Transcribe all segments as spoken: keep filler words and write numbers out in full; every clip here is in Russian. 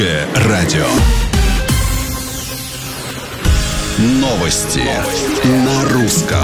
Радио. Новости, Новости на русском.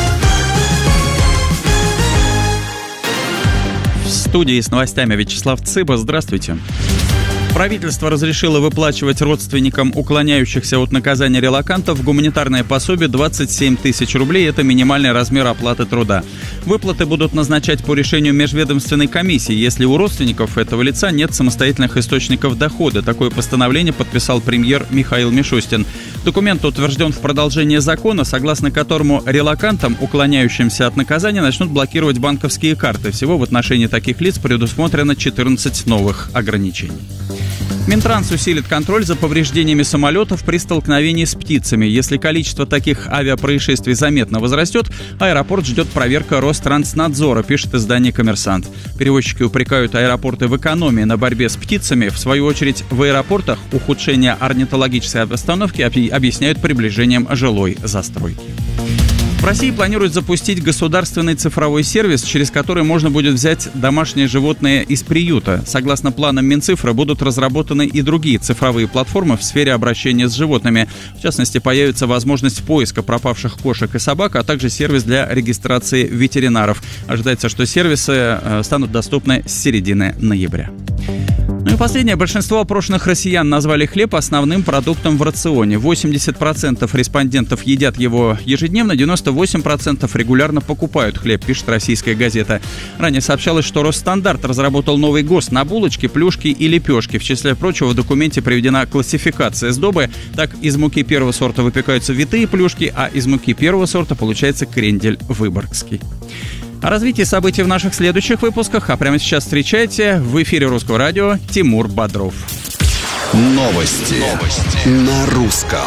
В студии с новостями Вячеслав Цыба. Здравствуйте. Правительство разрешило выплачивать родственникам уклоняющихся от наказания релокантов гуманитарное пособие двадцать семь тысяч рублей. Это минимальный размер оплаты труда. Выплаты будут назначать по решению межведомственной комиссии, если у родственников этого лица нет самостоятельных источников дохода. Такое постановление подписал премьер Михаил Мишустин. Документ утвержден в продолжение закона, согласно которому релокантам, уклоняющимся от наказания, начнут блокировать банковские карты. Всего в отношении таких лиц предусмотрено четырнадцать новых ограничений. Минтранс усилит контроль за повреждениями самолетов при столкновении с птицами. Если количество таких авиапроисшествий заметно возрастет, аэропорт ждет проверка Ространснадзора, пишет издание «Коммерсант». Перевозчики упрекают аэропорты в экономии на борьбе с птицами. В свою очередь, в аэропортах ухудшение орнитологической обстановки объясняют приближением жилой застройки. В России планируют запустить государственный цифровой сервис, через который можно будет взять домашнее животное из приюта. Согласно планам Минцифры, будут разработаны и другие цифровые платформы в сфере обращения с животными. В частности, появится возможность поиска пропавших кошек и собак, а также сервис для регистрации ветеринаров. Ожидается, что сервисы станут доступны с середины ноября. Ну и последнее. Большинство опрошенных россиян назвали хлеб основным продуктом в рационе. восемьдесят процентов респондентов едят его ежедневно, девяносто восемь процентов регулярно покупают хлеб, пишет «Российская газета». Ранее сообщалось, что Росстандартъ разработал новый ГОСТ на булочки, плюшки и лепешки. В числе прочего, в документе приведена классификация сдобы. Так, из муки первого сорта выпекаются витые плюшки, а из муки первого сорта получается крендель выборгский. О развитии событий в наших следующих выпусках. А прямо сейчас встречайте в эфире Русского радио Тимур Бодров. Новости, Новости. На русском.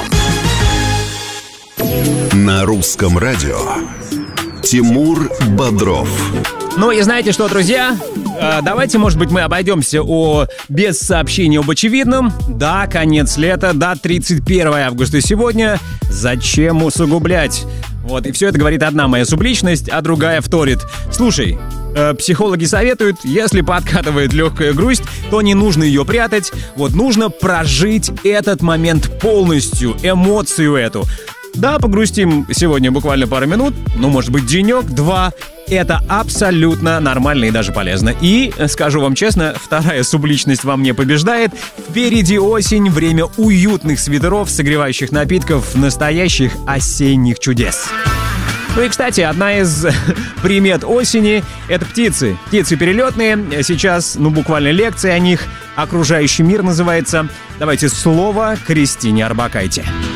На русском радио Тимур Бодров. Ну и знаете что, друзья? Давайте, может быть, мы обойдемся о... без сообщений об очевидном. Да, конец лета, да, тридцать первое августа сегодня. Зачем усугублять? Вот, и все это говорит одна моя субличность, а другая вторит. Слушай, э, психологи советуют, если подкатывает легкая грусть, то не нужно ее прятать. Вот, нужно прожить этот момент полностью, эмоцию эту. Да, погрустим сегодня буквально пару минут, ну, может быть, денек, два. Это абсолютно нормально и даже полезно. И, скажу вам честно, вторая субличность во мне побеждает. Впереди осень, время уютных свитеров, согревающих напитков, настоящих осенних чудес. Ну и, кстати, одна из примет осени — это птицы. Птицы перелетные. Сейчас, ну, буквально лекция о них. «Окружающий мир» называется. Давайте слово Кристине Орбакайте.